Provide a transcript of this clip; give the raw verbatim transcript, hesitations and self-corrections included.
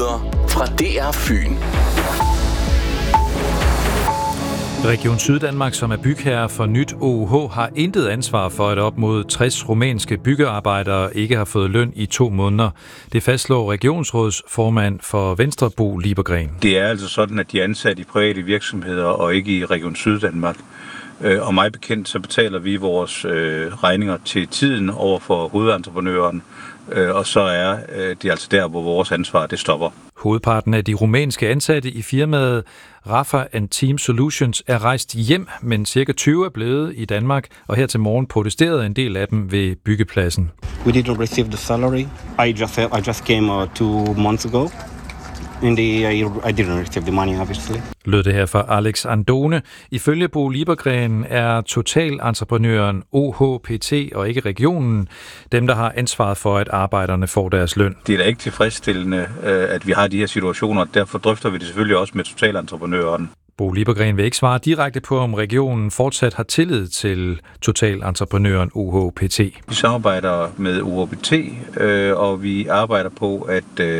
Nyheder fra D R Fyn. Region Syddanmark, som er bygherre for nyt O U H, har intet ansvar for, at op mod tres rumænske byggearbejdere ikke har fået løn i to måneder. Det fastslår regionsrådsformand for Venstre, Bo Liebergreen. Det er altså sådan, at de er ansat i private virksomheder og ikke i Region Syddanmark. Og mig bekendt, så betaler vi vores øh, regninger til tiden over for hovedentreprenøren, øh, og så er øh, det altså der, hvor vores ansvar det stopper. Hovedparten af de rumænske ansatte i firmaet Rafa and Team Solutions er rejst hjem, men cirka tyve er blevet i Danmark, og her til morgen protesterede en del af dem ved byggepladsen. We didn't receive the salary. I just I just came uh, two months ago. And I, I didn't receive the money, obviously. Lød det her fra Alex Andone. Ifølge Bo Liebergreen er totalentreprenøren O H P T og ikke regionen dem, der har ansvaret for, at arbejderne får deres løn. Det er da ikke tilfredsstillende, at vi har de her situationer. Derfor drøfter vi det selvfølgelig også med totalentreprenøren. Bo Liebergreen vil ikke svare direkte på, om regionen fortsat har tillid til totalentreprenøren O H P T. Vi samarbejder med O H P T, og vi arbejder på, at